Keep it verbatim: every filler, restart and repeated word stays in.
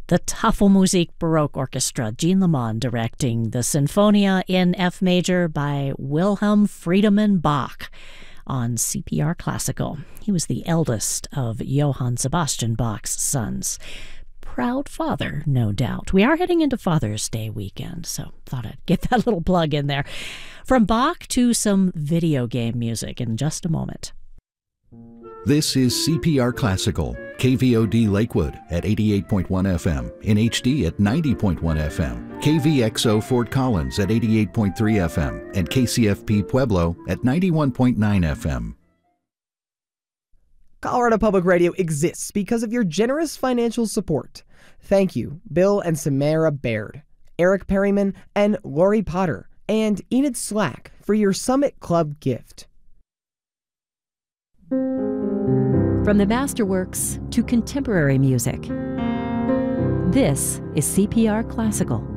The Tafelmusik Baroque Orchestra, Jean Lamond directing the Sinfonia in F major by Wilhelm Friedemann Bach on C P R Classical. He was the eldest of Johann Sebastian Bach's sons. Proud father, no doubt. We are heading into Father's Day weekend, so thought I'd get that little plug in there. From Bach to some video game music in just a moment. This is C P R Classical, K V O D Lakewood at eighty-eight point one F M, in H D at ninety point one F M, K V X O Fort Collins at eighty-eight point three F M, and K C F P Pueblo at ninety-one point nine F M. Colorado Public Radio exists because of your generous financial support. Thank you, Bill and Samara Baird, Eric Perryman, and Lori Potter, and Enid Slack for your Summit Club gift. From the masterworks to contemporary music, this is C P R Classical.